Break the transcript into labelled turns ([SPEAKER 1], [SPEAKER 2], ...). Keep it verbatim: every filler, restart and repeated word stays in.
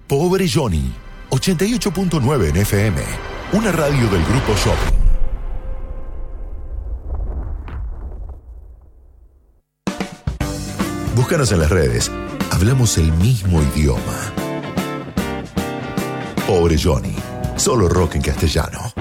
[SPEAKER 1] Pobre Johnny, ochenta y ocho punto nueve en F M, una radio del Grupo Shopping. Búscanos en las redes, hablamos el mismo idioma. Pobre Johnny, solo rock en castellano.